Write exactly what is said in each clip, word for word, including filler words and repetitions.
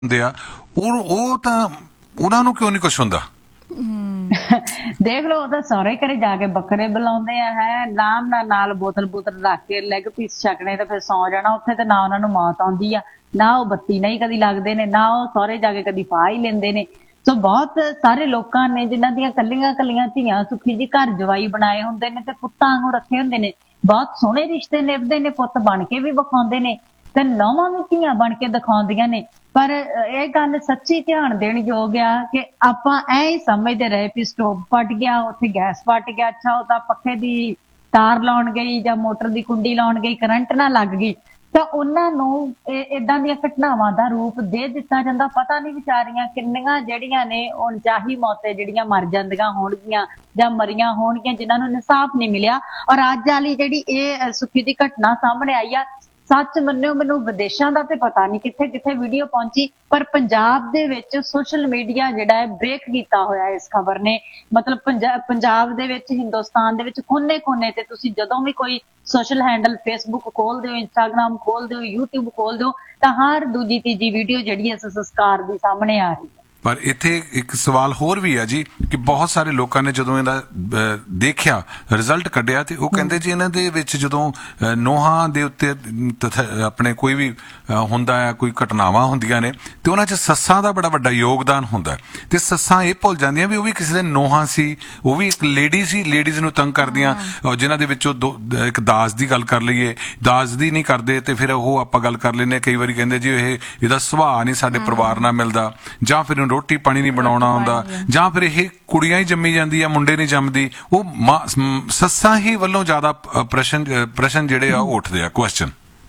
ਹੁੰਦੇ ਆ ਉਹ ਉਹ ਤਾਂ ਉਹਨਾਂ ਨੂੰ ਕਿਉਂ ਨਹੀਂ ਕੁਛ ਹੁੰਦਾ? ਦੇਖ ਲਓ, ਉਹ ਤਾਂ ਸਹੁਰੇ ਘਰੇ ਜਾ ਕੇ ਬੱਕਰੇ ਬੁਲਾਉਂਦੇ ਆ, ਹੈ ਨਾਮ ਨਾਲ ਨਾਲ ਬੋਤਲ ਬੋਤਲ ਰੱਖ ਕੇ ਲੈਗ ਪੀਸ ਛਕਣੇ ਤੇ ਫਿਰ ਸੌ ਜਾਣਾ ਉੱਥੇ। ਤੇ ਨਾ ਉਹਨਾਂ ਨੂੰ ਮੌਤ ਆਉਂਦੀ ਆ, ਨਾ ਉਹ ਬੱਤੀ ਨਹੀਂ ਕਦੀ ਲੱਗਦੇ ਨੇ, ਨਾ ਉਹ ਸਹੁਰੇ ਜਾ ਕੇ ਕਦੀ ਫਾਹ ਹੀ ਲੈਂਦੇ ਨੇ। ਸੋ ਬਹੁਤ ਸਾਰੇ ਲੋਕਾਂ ਨੇ ਜਿਨ੍ਹਾਂ ਦੀਆਂ ਕੱਲੀਆਂ ਕੱਲੀਆਂ ਧੀਆਂ ਸੁਖੀ ਜੀ ਘਰ ਜਵਾਈ ਬਣਾਏ ਹੁੰਦੇ ਨੇ ਤੇ ਪੁੱਤਾਂ ਵਾਂਗੂ ਰੱਖੇ ਹੁੰਦੇ ਨੇ, ਬਹੁਤ ਸੋਹਣੇ ਰਿਸ਼ਤੇ ਨਿਭਦੇ ਨੇ, ਪੁੱਤ ਬਣ ਕੇ ਵੀ ਵਿਖਾਉਂਦੇ ਨੇ ਤੇ ਨੌਵਾਂ ਵੀ ਧੀਆਂ ਬਣ ਕੇ ਦਿਖਾਉਂਦੀਆਂ ਨੇ। ਪਰ ਇਹ ਗੱਲ ਸੱਚੀ ਧਿਆਨ ਦੇਣ ਯੋਗ ਆ ਕਿ ਆਪਾਂ ਐ ਹੀ ਸਮਝਦੇ ਰਹੇ ਵੀ ਸਟੋਵ ਫਟ ਗਿਆ, ਉੱਥੇ ਗੈਸ ਫਟ ਗਿਆ, ਅੱਛਾ ਉਹ ਤਾਂ ਪੱਖੇ ਦੀ ਤਾਰ ਲਾਉਣ ਗਈ ਜਾਂ ਮੋਟਰ ਦੀ ਕੁੰਡੀ ਲਾਉਣ ਗਈ, ਕਰੰਟ ਨਾ ਲੱਗ ਗਈ। ਤਾਂ ਉਹਨਾਂ ਨੂੰ ਏਦਾਂ ਦੀਆਂ ਘਟਨਾਵਾਂ ਦਾ ਰੂਪ ਦੇ ਦਿੱਤਾ ਜਾਂਦਾ। ਪਤਾ ਨਹੀਂ ਵਿਚਾਰੀਆਂ ਕਿੰਨੀਆਂ ਜਿਹੜੀਆਂ ਨੇ ਅਣਚਾਹੀ ਮੌਤੇ ਜਿਹੜੀਆਂ ਮਰ ਜਾਂਦੀਆਂ ਹੋਣਗੀਆਂ ਜਾਂ ਮਰੀਆਂ ਹੋਣਗੀਆਂ ਜਿਨ੍ਹਾਂ ਨੂੰ ਇਨਸਾਫ ਨਹੀਂ ਮਿਲਿਆ। ਔਰ ਅੱਜ ਵਾਲੀ ਜਿਹੜੀ ਇਹ ਸੁਖੀ ਦੀ ਘਟਨਾ ਸਾਹਮਣੇ ਆਈ ਆ, ਸੱਚ ਮੰਨਿਓ ਮੈਨੂੰ ਵਿਦੇਸ਼ਾਂ ਦਾ ਤੇ ਪਤਾ ਨਹੀਂ ਕਿੱਥੇ ਕਿੱਥੇ ਵੀਡੀਓ ਪਹੁੰਚੀ, ਪਰ ਪੰਜਾਬ ਦੇ ਵਿੱਚ ਸੋਸ਼ਲ ਮੀਡੀਆ ਜਿਹੜਾ ਹੈ ਬ੍ਰੇਕ ਕੀਤਾ ਹੋਇਆ ਇਸ ਖਬਰ ਨੇ। ਮਤਲਬ ਪੰਜਾਬ ਪੰਜਾਬ ਦੇ ਵਿੱਚ, ਹਿੰਦੁਸਤਾਨ ਦੇ ਵਿੱਚ ਕੋਨੇ ਕੋਨੇ ਤੇ ਤੁਸੀਂ ਜਦੋਂ ਵੀ ਕੋਈ ਸੋਸ਼ਲ ਹੈਂਡਲ ਫੇਸਬੁੱਕ ਖੋਲਦੇ ਹੋ, ਇੰਸਟਾਗ੍ਰਾਮ ਖੋਲਦੇ ਹੋ, ਯੂਟਿਊਬ ਖੋਲਦੇ ਹੋ, ਤਾਂ ਹਰ ਦੂਜੀ ਤੀਜੀ ਵੀਡੀਓ ਜਿਹੜੀ ਇਸ ਸੰਸਕਾਰ ਦੀ ਸਾਹਮਣੇ ਆ ਰਹੀ ਹੈ। ਪਰ ਇੱਥੇ ਇੱਕ ਸਵਾਲ ਹੋਰ ਵੀ ਹੈ ਜੀ ਕਿ ਬਹੁਤ ਸਾਰੇ ਲੋਕਾਂ ਨੇ ਜਦੋਂ ਇਹਦਾ ਦੇਖਿਆ ਰਿਜ਼ਲਟ ਕੱਢਿਆ ਤੇ ਉਹ ਕਹਿੰਦੇ ਜੀ ਇਹਨਾਂ ਦੇ ਵਿੱਚ ਜਦੋਂ ਨੋਹਾਂ ਦੇ ਉੱਤੇ ਆਪਣੇ ਕੋਈ ਵੀ ਹੁੰਦਾ ਹੈ, ਕੋਈ ਘਟਨਾਵਾਂ ਹੁੰਦੀਆਂ ਨੇ ਤੇ ਉਹਨਾਂ 'ਚ ਸੱਸਾਂ ਦਾ ਬੜਾ ਵੱਡਾ ਯੋਗਦਾਨ ਹੁੰਦਾ ਤੇ ਸੱਸਾਂ ਇਹ ਭੁੱਲ ਜਾਂਦੀਆਂ ਵੀ ਉਹ ਵੀ ਕਿਸੇ ਦੇ ਨੋਹਾਂ ਸੀ, ਉਹ ਵੀ ਇੱਕ ਲੇਡੀ ਸੀ, ਲੇਡੀਜ਼ ਨੂੰ ਤੰਗ ਕਰਦੀਆਂ, ਜਿਨ੍ਹਾਂ ਦੇ ਵਿੱਚੋਂ ਦੋ ਇੱਕ ਦਾਜ ਦੀ ਗੱਲ ਕਰ ਲਈਏ, ਦਾਜ ਦੀ ਨਹੀਂ ਕਰਦੇ ਤੇ ਫਿਰ ਉਹ ਆਪਾਂ ਗੱਲ ਕਰ ਲੈਂਦੇ ਕਈ ਵਾਰੀ ਕਹਿੰਦੇ ਜੀ ਇਹ ਇਹਦਾ ਸੁਭਾਅ ਨਹੀਂ ਸਾਡੇ ਪਰਿਵਾਰ ਨਾਲ ਮਿਲਦਾ, ਜਾਂ ਫਿਰ ਰੋਟੀ ਪਾਣੀ ਨਹੀਂ ਬਣਾਉਣਾ ਆਉਂਦਾ, ਜਾਂ ਫਿਰ ਇਹ ਕੁੜੀਆਂ ਹੀ ਜੰਮੀ ਜਾਂਦੀ ਆ, ਮੁੰਡੇ ਨਹੀਂ ਜੰਮਦੀ। ਉਹ ਸੱਸਾਂ ਹੀ ਵੱਲੋਂ ਜ਼ਿਆਦਾ ਪ੍ਰਸ਼ਨ ਪ੍ਰਸ਼ਨ ਜਿਹੜੇ ਆ ਉਹ ਉੱਠਦੇ ਆ, ਕੁਐਸਚਨ।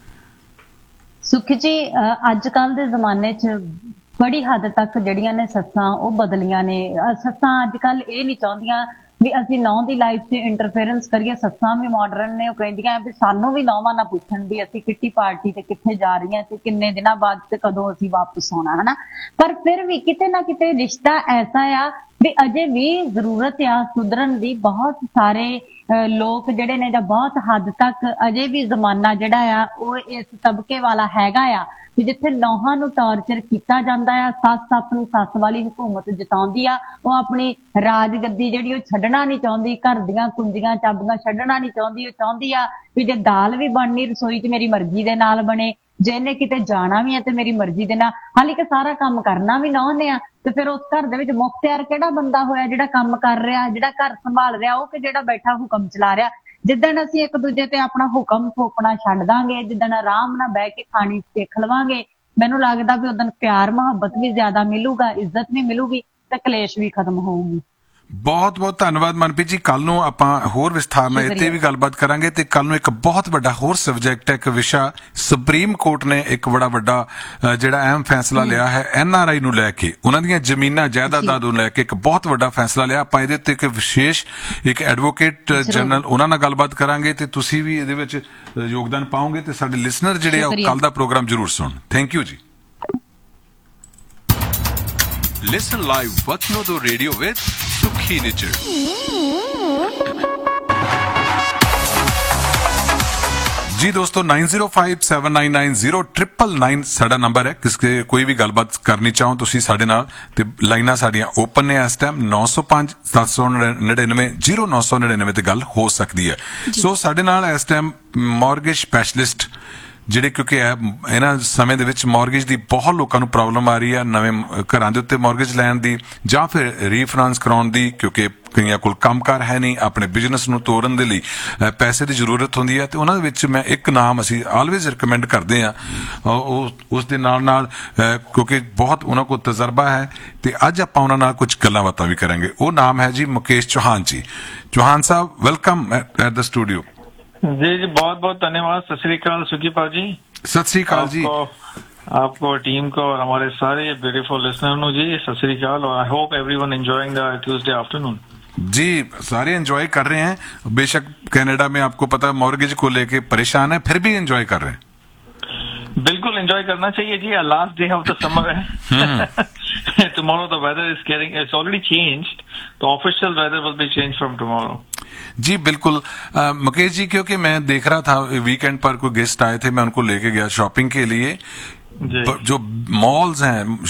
ਸੁਖ ਜੀ ਅੱਜ ਕੱਲ ਦੇ ਜ਼ਮਾਨੇ 'ਚ ਬੜੀ ਹੱਦ ਤੱਕ ਜਿਹੜੀਆਂ ਨੇ ਸੱਸਾਂ ਉਹ ਬਦਲੀਆਂ ਨੇ। ਸੱਸਾਂ ਅੱਜ ਕੱਲ ਇਹ ਨਹੀਂ ਚਾਹੁੰਦੀਆਂ ਵੀ ਅਸੀਂ ਨੌਂ ਦੀ ਲਾਈਫ 'ਚ ਇੰਟਰਫੇਰੈਂਸ ਕਰੀਏ। ਸੱਸਾਂ ਵੀ ਮਾਡਰਨ ਨੇ, ਉਹ ਕਹਿੰਦੀਆਂ ਵੀ ਸਾਨੂੰ ਵੀ ਨੌਵਾਂ ਨਾ ਪੁੱਛਣ ਵੀ ਅਸੀਂ ਕਿੱਟੀ ਪਾਰਟੀ ਤੇ ਕਿੱਥੇ ਜਾ ਰਹੀਆਂ ਤੇ ਕਿੰਨੇ ਦਿਨਾਂ ਬਾਅਦ ਤੇ ਕਦੋਂ ਅਸੀਂ ਵਾਪਸ ਆਉਣਾ, ਹਨਾ। ਪਰ ਫਿਰ ਵੀ ਕਿਤੇ ਨਾ ਕਿਤੇ ਰਿਸ਼ਤਾ ਐਸਾ ਆ ਵੀ ਅਜੇ ਵੀ ਜ਼ਰੂਰਤ ਆ ਸੁਧਰਨ ਦੀ। ਬਹੁਤ ਸਾਰੇ ਲੋਕ ਜਿਹੜੇ ਨੇ ਜਾਂ ਬਹੁਤ ਹੱਦ ਤੱਕ ਅਜੇ ਵੀ ਜ਼ਮਾਨਾ ਜਿਹੜਾ ਆ ਉਹ ਇਸ ਤਬਕੇ ਵਾਲਾ ਹੈਗਾ ਆ ਵੀ ਜਿੱਥੇ ਨੌਹਾਂ ਨੂੰ ਟਾਰਚਰ ਕੀਤਾ ਜਾਂਦਾ ਆ, ਸੱਸ ਆਪਣੀ ਸੱਸ ਵਾਲੀ ਹਕੂਮਤ ਜਤਾਉਂਦੀ ਆ, ਉਹ ਆਪਣੀ ਰਾਜ ਗੱਦੀ ਜਿਹੜੀ ਉਹ ਛੱਡਣਾ ਨਹੀਂ ਚਾਹੁੰਦੀ, ਘਰ ਦੀਆਂ ਕੁੰਜੀਆਂ ਚਾਬੀਆਂ ਛੱਡਣਾ ਨਹੀਂ ਚਾਹੁੰਦੀ। ਉਹ ਚਾਹੁੰਦੀ ਆ ਵੀ ਜੇ ਦਾਲ ਵੀ ਬਣਨੀ ਰਸੋਈ 'ਚ ਮੇਰੀ ਮਰਜ਼ੀ ਦੇ ਨਾਲ ਬਣੇ, ਜੇ ਇਹਨੇ ਕਿਤੇ ਜਾਣਾ ਵੀ ਹੈ ਤੇ ਮੇਰੀ ਮਰਜ਼ੀ ਦੇ ਨਾਲ, ਹਾਲੇ ਕਿ ਸਾਰਾ ਕੰਮ ਕਰਨਾ ਵੀ ਨੌਂ ਨੇ ਆ। ਤੇ ਫਿਰ ਉਸ ਘਰ ਦੇ ਵਿੱਚ ਮੁਖਤਿਆਰ ਕਿਹੜਾ ਬੰਦਾ ਹੋਇਆ ਜਿਹੜਾ ਕੰਮ ਕਰ ਰਿਹਾ, ਜਿਹੜਾ ਘਰ ਸੰਭਾਲ ਰਿਹਾ, ਉਹ ਕਿ ਜਿਹੜਾ ਬੈਠਾ ਹੁਕਮ ਚਲਾ ਰਿਹਾ। ਜਿੱਦਣ ਅਸੀਂ ਇੱਕ ਦੂਜੇ ਤੇ ਆਪਣਾ ਹੁਕਮ ਥੋਪਣਾ ਛੱਡ ਦਾਂਗੇ, ਜਿੱਦਣ ਆਰਾਮ ਨਾਲ ਬਹਿ ਕੇ ਖਾਣੀ ਸਿੱਖ ਲਵਾਂਗੇ, ਮੈਨੂੰ ਲੱਗਦਾ ਵੀ ਉਦੋਂ ਪਿਆਰ ਮੁਹੱਬਤ ਵੀ ਜ਼ਿਆਦਾ ਮਿਲੂਗਾ, ਇੱਜ਼ਤ ਵੀ ਮਿਲੂਗੀ ਤੇ ਕਲੇਸ਼ ਵੀ ਖਤਮ ਹੋਊਗੀ। ਬਹੁਤ ਬਹੁਤ ਧੰਨਵਾਦ ਮਨਪ੍ਰੀਤ ਜੀ। ਕੱਲ ਨੂੰ ਆਪਾਂ ਹੋਰ ਵਿਸਥਾਰ ਨਾਲ ਇੱਥੇ ਵੀ ਗੱਲਬਾਤ ਕਰਾਂਗੇ ਤੇ ਕੱਲ ਨੂੰ ਇੱਕ ਬਹੁਤ ਵੱਡਾ ਹੋਰ ਸਬਜੈਕਟ ਹੈ, ਇੱਕ ਵਿਸ਼ਾ, ਸੁਪਰੀਮ ਕੋਰਟ ਨੇ ਇੱਕ ਬੜਾ ਵੱਡਾ ਜਿਹੜਾ ਅਹਿਮ ਫੈਸਲਾ ਲਿਆ ਹੈ ਐਨ ਆਰ ਆਈ ਨੂੰ ਲੈ ਕੇ, ਉਹਨਾਂ ਦੀਆਂ ਜ਼ਮੀਨਾਂ ਜਾਇਦਾਦਾਂ ਨੂੰ ਲੈ ਕੇ ਇੱਕ ਬਹੁਤ ਵੱਡਾ ਫੈਸਲਾ ਲਿਆ। ਆਪਾਂ ਇਹਦੇ ਉੱਤੇ ਇੱਕ ਵਿਸ਼ੇਸ਼ ਇੱਕ ਐਡਵੋਕੇਟ ਜਨਰਲ ਉਹਨਾਂ ਨਾਲ ਗੱਲਬਾਤ ਕਰਾਂਗੇ ਤੇ ਤੁਸੀਂ ਵੀ ਇਹਦੇ ਵਿੱਚ ਯੋਗਦਾਨ ਪਾਓਗੇ ਤੇ ਸਾਡੇ ਲਿਸਨਰ ਜਿਹੜੇ ਆ ਉਹ ਕੱਲ ਦਾ ਪ੍ਰੋਗਰਾਮ ਜ਼ਰੂਰ ਸੁਣਨ। ਥੈਂਕ ਯੂ ਜੀ। Listen live Vatnodo Radio with Sukhi Nichar. जी दोस्तों nine zero five seven nine nine zero triple nine साडा नंबर है। किसके कोई भी गलबात करनी चाहो तुसी साडे नाल ते लाइनां साडियां ओपन ने इस टाइम नौ सौ पांच सत्त सौ नड़िनवे जीरो नौ सौ नड़िनवे ते गल हो सकती है। सो साडे नाल इस टाइम मॉर्गेज स्पैशलिस्ट ਜਿਹੜੇ ਕਿਉਂਕਿ ਇਹਨਾਂ ਸਮੇਂ ਦੇ ਵਿੱਚ ਮੌਰਗੇਜ ਦੀ ਬਹੁਤ ਲੋਕਾਂ ਨੂੰ ਪ੍ਰੋਬਲਮ ਆ ਰਹੀ ਹੈ, ਨਵੇਂ ਘਰਾਂ ਦੇ ਉੱਤੇ ਮੌਰਗੇਜ ਲੈਣ ਦੀ ਜਾਂ ਫਿਰ ਰੀਫਾਈਨਾਂਸ ਕਰਾਉਣ ਦੀ, ਕਿਉਂਕਿ ਕਈਆਂ ਕੋਲ ਕੰਮਕਾਰ ਹੈ ਨਹੀਂ, ਆਪਣੇ ਬਿਜ਼ਨਸ ਨੂੰ ਤੋਰਨ ਦੇ ਲਈ ਪੈਸੇ ਦੀ ਜ਼ਰੂਰਤ ਹੁੰਦੀ ਹੈ। ਤੇ ਉਹਨਾਂ ਦੇ ਵਿੱਚ ਮੈਂ ਇੱਕ ਨਾਮ ਅਸੀਂ ਆਲਵੇਜ਼ ਰਿਕਮੈਂਡ ਕਰਦੇ ਹਾਂ, ਉਹ ਉਸ ਦੇ ਨਾਲ ਨਾਲ ਕਿਉਂਕਿ ਬਹੁਤ ਉਹਨਾਂ ਕੋਲ ਤਜਰਬਾ ਹੈ ਤੇ ਅੱਜ ਆਪਾਂ ਉਹਨਾਂ ਨਾਲ ਕੁਝ ਗੱਲਾਂ ਬਾਤਾਂ ਵੀ ਕਰਾਂਗੇ। ਉਹ ਨਾਮ ਹੈ ਜੀ ਮੁਕੇਸ਼ ਚੌਹਾਨ ਜੀ। ਚੌਹਾਨ ਸਾਹਿਬ ਵੈਲਕਮ ਐਟ ਦ ਸਟੂਡੀਓ। जी जी बहुत बहुत धन्यवाद। सत श्री अकाल सुखी पा जी। सत श्री अकाल जी आपको टीम को और हमारे सारे ब्यूटीफुल लिसनर जी सत श्री अकाल। और I hope everyone enjoying the Tuesday afternoon. जी सारे एंजॉय कर रहे हैं। बेशक कनाडा में आपको पता है मॉर्गेज को लेके परेशान है, फिर भी एंजॉय कर रहे हैं। बिल्कुल एंजॉय करना चाहिए जी। Last day of the summer है। Tomorrow the weather is getting it's already changed. The official weather will be change from tomorrow. जी बिल्कुल मुकेश जी, क्योंकि मैं देख रहा था वीकेंड पर कोई गेस्ट आए थे, मैं उनको लेके गया शॉपिंग के लिए। जी। ब- जो मॉल्स हैं,